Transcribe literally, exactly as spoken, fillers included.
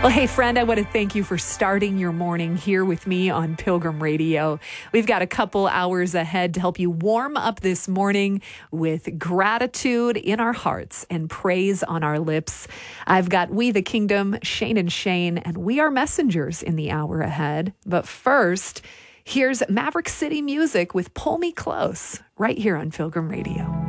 Well, hey, friend, I want to thank you for starting your morning here with me on Pilgrim Radio. We've got a couple hours ahead to help you warm up this morning with gratitude in our hearts and praise on our lips. I've got We the Kingdom, Shane and Shane, and we are messengers in the hour ahead. But first, here's Maverick City Music with Pull Me Close right here on Pilgrim Radio.